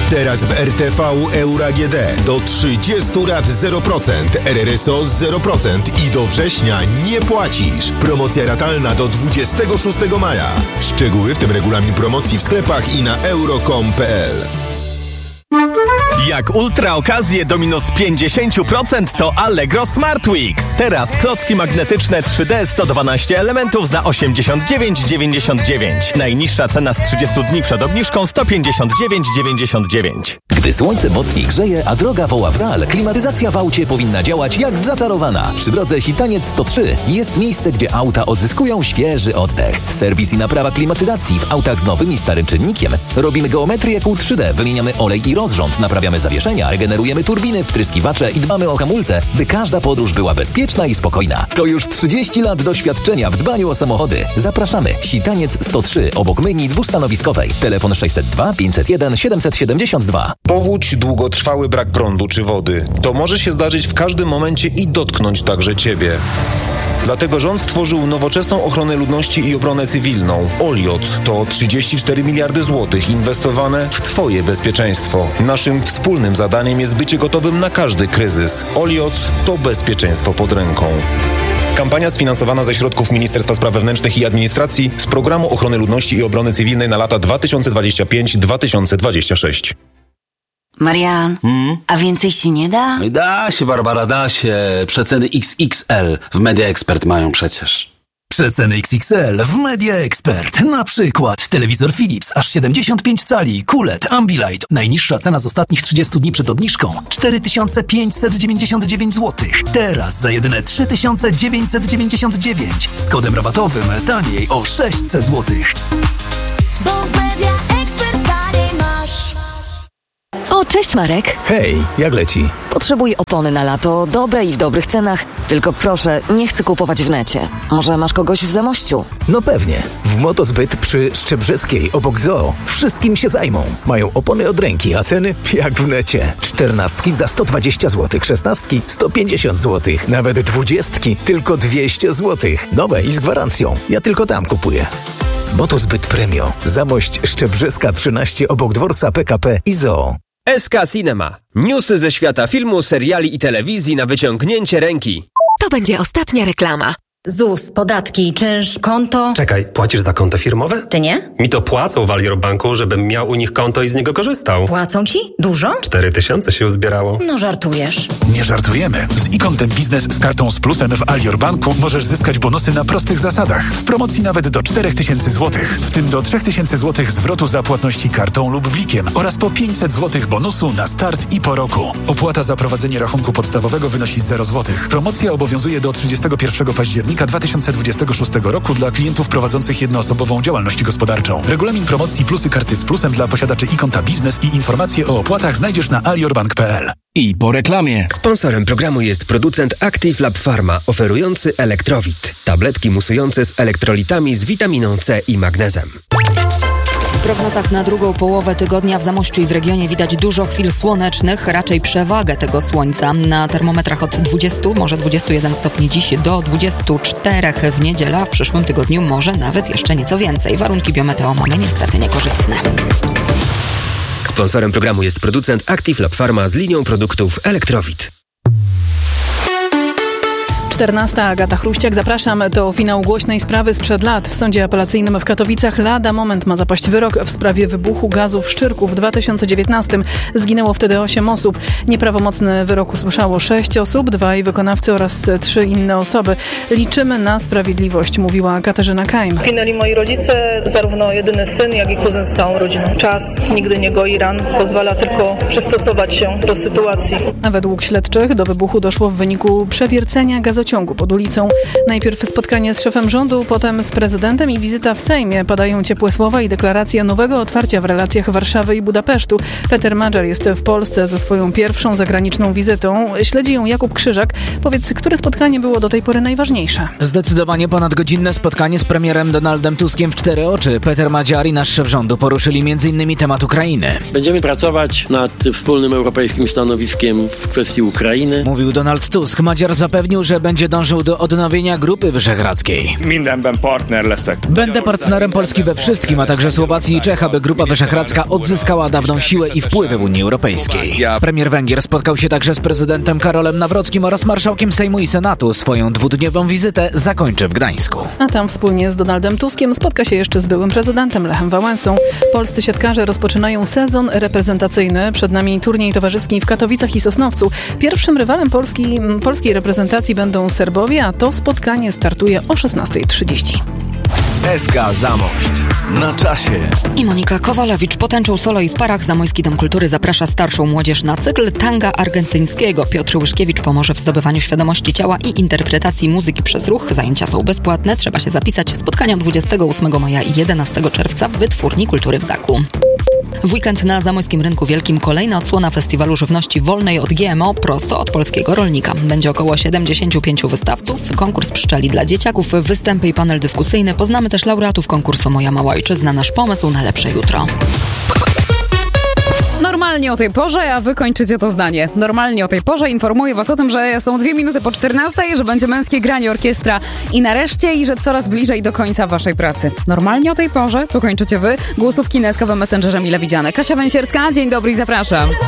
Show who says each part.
Speaker 1: Teraz w RTV Euro AGD do 30 lat 0%, RRSO 0% i do września nie płacisz. Promocja ratalna do 26 maja. Szczegóły, w tym regulamin promocji w sklepach i na euro.com.pl.
Speaker 2: Jak ultra okazje do minus 50% to Allegro Smart Weeks. Teraz klocki magnetyczne 3D 112 elementów za 89,99. Najniższa cena z 30 dni przed obniżką 159,99.
Speaker 3: Gdy słońce mocniej grzeje, a droga woła w dal, klimatyzacja w aucie powinna działać jak zaczarowana. Przy drodze Sitaniec 103 jest miejsce, gdzie auta odzyskują świeży oddech. Serwis i naprawa klimatyzacji w autach z nowym i starym czynnikiem. Robimy geometrię kół 3D, wymieniamy olej i rozrząd, naprawiamy zawieszenia, regenerujemy turbiny, wtryskiwacze i dbamy o hamulce, by każda podróż była bezpieczna i spokojna. To już 30 lat doświadczenia w dbaniu o samochody. Zapraszamy. Sitaniec 103 obok myjni dwustanowiskowej. Telefon 602 501 772.
Speaker 4: Powódź, długotrwały brak prądu czy wody. To może się zdarzyć w każdym momencie i dotknąć także Ciebie. Dlatego rząd stworzył nowoczesną ochronę ludności i obronę cywilną. OLIOC to 34 miliardy złotych inwestowane w Twoje bezpieczeństwo. Naszym wspólnym zadaniem jest bycie gotowym na każdy kryzys. OLIOC to bezpieczeństwo pod ręką. Kampania sfinansowana ze środków Ministerstwa Spraw Wewnętrznych i Administracji z Programu Ochrony Ludności i Obrony Cywilnej na lata 2025-2026.
Speaker 5: Marian, a więcej się nie da?
Speaker 6: Da się, Barbara, da się. Przeceny XXL w Media Expert mają przecież.
Speaker 7: Przeceny XXL w Media Expert. Na przykład telewizor Philips aż 75 cali, QLED, Ambilight. Najniższa cena z ostatnich 30 dni przed obniżką 4599 zł. Teraz za jedyne 3999. Z kodem rabatowym taniej o 600 zł.
Speaker 8: Bo w Media Expert taniej masz.
Speaker 9: O, cześć Marek.
Speaker 10: Hej, jak leci?
Speaker 9: Potrzebuję opony na lato, dobre i w dobrych cenach. Tylko proszę, nie chcę kupować w necie. Może masz kogoś w Zamościu?
Speaker 10: No pewnie. W Motozbyt przy Szczebrzeskiej obok Zoo wszystkim się zajmą. Mają opony od ręki, a ceny jak w necie. 14 za 120 zł, 16 150 zł, nawet 20 tylko 200 zł. Nowe i z gwarancją. Ja tylko tam kupuję. Motozbyt Premio. Zamość Szczebrzeska 13 obok dworca PKP i Zoo.
Speaker 11: SK Cinema. Newsy ze świata filmu, seriali i telewizji na wyciągnięcie ręki.
Speaker 12: To będzie ostatnia reklama.
Speaker 13: ZUS, podatki, czynsz, konto.
Speaker 14: Czekaj, płacisz za konto firmowe?
Speaker 13: Ty nie?
Speaker 14: Mi to płacą w Alior Banku, żebym miał u nich konto i z niego korzystał.
Speaker 13: Płacą ci? Dużo?
Speaker 14: 4000 się uzbierało.
Speaker 13: No żartujesz.
Speaker 15: Nie żartujemy. Z e-kontem biznes z kartą z plusem w Alior Banku możesz zyskać bonusy na prostych zasadach. W promocji nawet do 4000 zł. W tym do 3000 zł zwrotu za płatności kartą lub blikiem oraz po 500 zł bonusu na start i po roku. Opłata za prowadzenie rachunku podstawowego wynosi 0 zł. Promocja obowiązuje do 31 października 2026 roku dla klientów prowadzących jednoosobową działalność gospodarczą. Regulamin promocji plusy karty z plusem dla posiadaczy e-konta biznes i informacje o opłatach znajdziesz na aliorbank.pl.
Speaker 16: I po reklamie.
Speaker 11: Sponsorem programu jest producent Active Lab Pharma, oferujący Elektrowit. Tabletki musujące z elektrolitami z witaminą C i magnezem.
Speaker 17: W prognozach na drugą połowę tygodnia w Zamościu i w regionie widać dużo chwil słonecznych, raczej przewagę tego słońca. Na termometrach od 20, może 21 stopni dziś do 24 w niedzielę, a w przyszłym tygodniu może nawet jeszcze nieco więcej. Warunki biometeo mamy niestety niekorzystne.
Speaker 11: Sponsorem programu jest producent Active Lab Pharma z linią produktów Elektrowit.
Speaker 18: 14. Agata Chruściak. Zapraszam do finału głośnej sprawy sprzed lat. W sądzie apelacyjnym w Katowicach lada moment ma zapaść wyrok w sprawie wybuchu gazu w Szczyrku w 2019. Zginęło wtedy 8 osób. Nieprawomocny wyrok usłyszało 6 osób, 2 wykonawcy oraz 3 inne osoby. Liczymy na sprawiedliwość, mówiła Katarzyna Kajm.
Speaker 19: Zginęli moi rodzice, zarówno jedyny syn, jak i kuzyn z całą rodziną. Czas nigdy nie goi ran, pozwala tylko przystosować się do sytuacji.
Speaker 18: A według śledczych do wybuchu doszło w wyniku przewiercenia gazociągu pod ulicą. Najpierw spotkanie z szefem rządu, potem z prezydentem i wizyta w Sejmie. Padają ciepłe słowa i deklaracje nowego otwarcia w relacjach Warszawy i Budapesztu. Peter Madżar jest w Polsce ze swoją pierwszą zagraniczną wizytą. Śledzi ją Jakub Krzyżak. Powiedz, które spotkanie było do tej pory najważniejsze?
Speaker 20: Zdecydowanie ponadgodzinne spotkanie z premierem Donaldem Tuskiem w 4 oczy. Peter Madżar i nasz szef rządu poruszyli m.in. temat Ukrainy.
Speaker 3: Będziemy pracować nad wspólnym europejskim stanowiskiem w kwestii Ukrainy.
Speaker 20: Mówił Donald Tusk. Madżar zapewnił, że będzie będzie dążył do odnowienia Grupy Wyszehradzkiej. Będę partnerem Polski we wszystkim, a także Słowacji i Czech, aby Grupa Wyszehradzka odzyskała dawną siłę i wpływy w Unii Europejskiej. Premier Węgier spotkał się także z prezydentem Karolem Nawrockim oraz marszałkiem Sejmu i Senatu. Swoją dwudniową wizytę zakończy w Gdańsku.
Speaker 18: A tam wspólnie z Donaldem Tuskiem spotka się jeszcze z byłym prezydentem Lechem Wałęsą. Polscy siatkarze rozpoczynają sezon reprezentacyjny. Przed nami turniej towarzyski w Katowicach i Sosnowcu. Pierwszym rywalem polskiej reprezentacji będą Serbowie, a to spotkanie startuje o 16:30.
Speaker 16: SK Zamość. Na czasie.
Speaker 17: I Monika Kowalewicz potęczą solo i w parach. Zamojski Dom Kultury zaprasza starszą młodzież na cykl tanga argentyńskiego. Piotr Łyszkiewicz pomoże w zdobywaniu świadomości ciała i interpretacji muzyki przez ruch. Zajęcia są bezpłatne. Trzeba się zapisać. Spotkania 28 maja i 11 czerwca w Wytwórni Kultury w Zaku. W weekend na Zamojskim Rynku Wielkim kolejna odsłona Festiwalu Żywności Wolnej od GMO prosto od polskiego rolnika. Będzie około 75 wystawców, konkurs pszczeli dla dzieciaków, występy i panel dyskusyjny. Poznamy też laureatów konkursu Moja Mała Ojczyzna. Nasz pomysł na lepsze jutro.
Speaker 21: Normalnie o tej porze, a wy kończycie to zdanie. Normalnie o tej porze informuję was o tym, że są 2 minuty po 14, że będzie męskie granie orkiestra i nareszcie i że coraz bliżej do końca waszej pracy. Normalnie o tej porze, to kończycie wy. Głosówki na SKW Messengerze mile widziane. Kasia Węsierska, dzień dobry i zapraszam.